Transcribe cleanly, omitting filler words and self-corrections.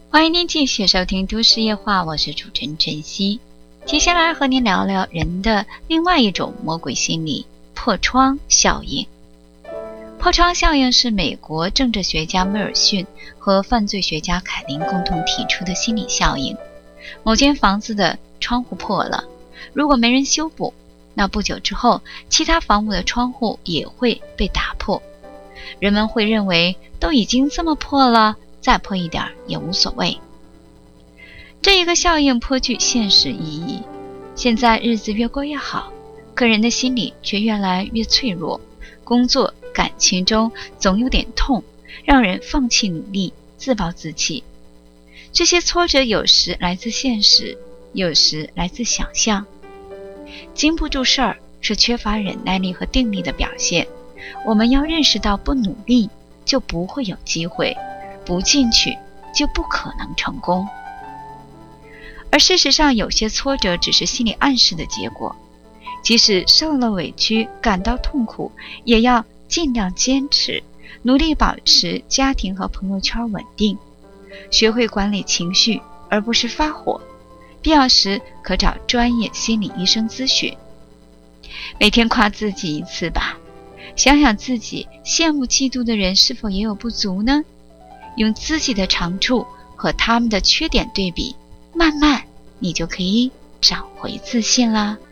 欢迎您继续收听都市夜话，我是主持人晨曦。接下来和您聊聊人的另外一种魔鬼心理——破窗效应。破窗效应是美国政治学家威尔逊和犯罪学家凯林共同提出的心理效应。某间房子的窗户破了，如果没人修补，那不久之后，其他房屋的窗户也会被打破。人们会认为都已经这么破了，再破一点也无所谓。这一个效应颇具现实意义。现在日子越过越好，可人的心理却越来越脆弱，工作、感情中总有点痛，让人放弃努力，自暴自弃。这些挫折有时来自现实，有时来自想象。经不住事儿是缺乏忍耐力和定力的表现。我们要认识到，不努力就不会有机会，不进取就不可能成功。而事实上，有些挫折只是心理暗示的结果。即使受了委屈，感到痛苦，也要尽量坚持，努力保持家庭和朋友圈稳定，学会管理情绪，而不是发火。必要时可找专业心理医生咨询。每天夸自己一次吧，想想自己羡慕嫉妒的人是否也有不足呢？用自己的长处和他们的缺点对比，慢慢你就可以找回自信啦。